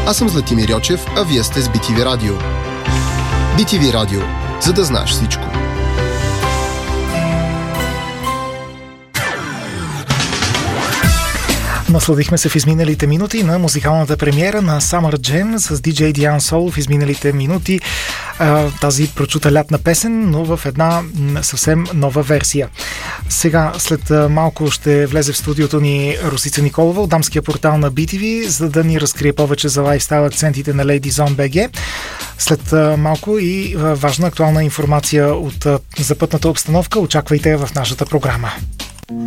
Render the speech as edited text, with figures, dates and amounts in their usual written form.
Аз съм Златимир Йочев, а вие сте с BTV Радио. BTV Радио, за да знаеш всичко. Насладихме се в изминалите минути на музикалната премиера на Summer Jam с DJ Диан Сол в изминалите минути. Тази прочута лятна песен, но в една съвсем нова версия. Сега, след малко ще влезе в студиото ни Росица Николова от дамския портал на BTV, за да ни разкрие повече за лайфстайл акцентите на Ladies on BG. След малко и важна актуална информация за пътната обстановка. Очаквайте в нашата програма.